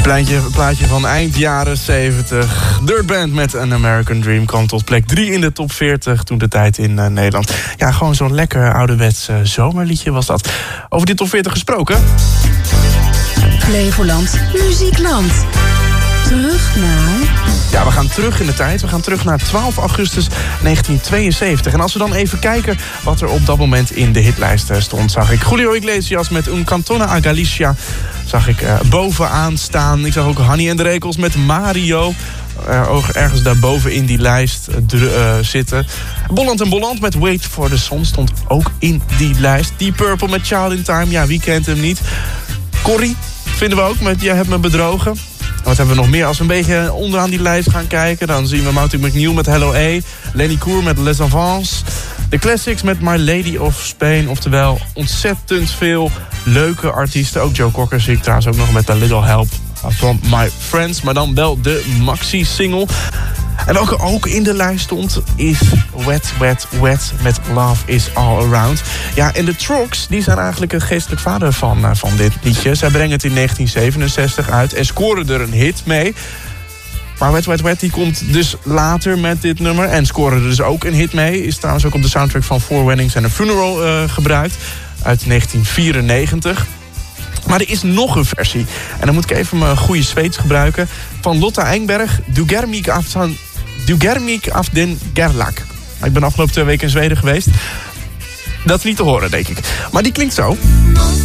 Plaatje van eind jaren 70. Dirt Band met An American Dream kwam tot plek 3 in de top 40 toen de tijd in Nederland. Ja, gewoon zo'n lekker ouderwets zomerliedje was dat. Over die top 40 gesproken. Flevoland Muziekland. Terug naar... Ja, we gaan terug in de tijd. We gaan terug naar 12 augustus 1972. En als we dan even kijken wat er op dat moment in de hitlijst stond... zag ik Julio Iglesias met Un Cantona a Galicia... zag ik bovenaan staan. Ik zag ook Hanny en de Rekels met Mario... ergens daarboven in die lijst zitten. Bolland en Bolland met Wait for the Sun stond ook in die lijst. Deep Purple met Child in Time, ja, wie kent hem niet? Corrie vinden we ook met Jij hebt me bedrogen. Wat hebben we nog meer? Als we een beetje onderaan die lijst gaan kijken... dan zien we Martin McNeil met Hello A. Lenny Koer met Les Avants. De Classics met My Lady of Spain. Oftewel ontzettend veel leuke artiesten. Ook Joe Cocker zie ik trouwens ook nog met A Little Help from My Friends. Maar dan wel de maxi-single. En welke ook in de lijst stond is Wet, Wet, Wet met Love is All Around. Ja, en de Trogs, die zijn eigenlijk een geestelijk vader van dit liedje. Zij brengen het in 1967 uit en scoren er een hit mee. Maar Wet, Wet, Wet die komt dus later met dit nummer. En scoren er dus ook een hit mee. Is trouwens ook op de soundtrack van Four Weddings and a Funeral gebruikt. Uit 1994. Maar er is nog een versie. En dan moet ik even mijn goede Zweeds gebruiken. Van Lotta Engberg, Du Germik af den Gerlach. Ik ben afgelopen 2 weken in Zweden geweest. Dat is niet te horen, denk ik. Maar die klinkt zo.